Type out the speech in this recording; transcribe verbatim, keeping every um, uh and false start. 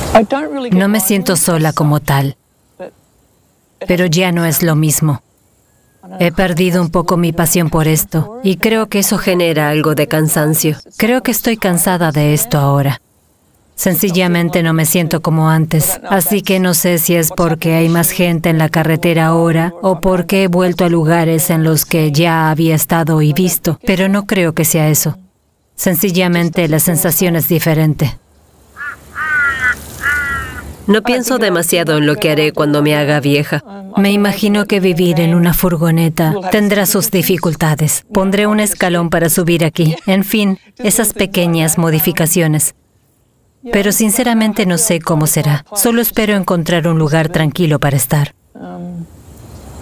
No me siento sola como tal, pero ya no es lo mismo. He perdido un poco mi pasión por esto y creo que eso genera algo de cansancio. Creo que estoy cansada de esto ahora. Sencillamente no me siento como antes, así que no sé si es porque hay más gente en la carretera ahora o porque he vuelto a lugares en los que ya había estado y visto, pero no creo que sea eso. Sencillamente la sensación es diferente. No pienso demasiado en lo que haré cuando me haga vieja. Me imagino que vivir en una furgoneta tendrá sus dificultades. Pondré un escalón para subir aquí. En fin, esas pequeñas modificaciones. Pero sinceramente no sé cómo será. Solo espero encontrar un lugar tranquilo para estar.